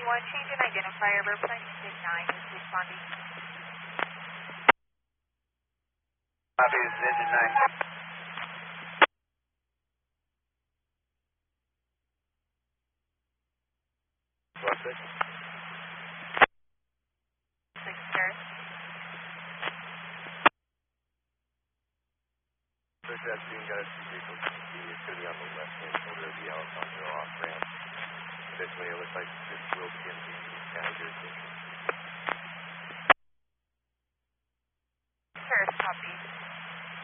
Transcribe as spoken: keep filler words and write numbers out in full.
one, change in identifier, airplane six nine is responding. Copy, this is engine nine. What's it? Six sir. Search that scene, got a two vehicles. It's going to be on the left-hand shoulder of the Alessandro off ramp. Additionally, it looks like this will begin the county jurisdiction.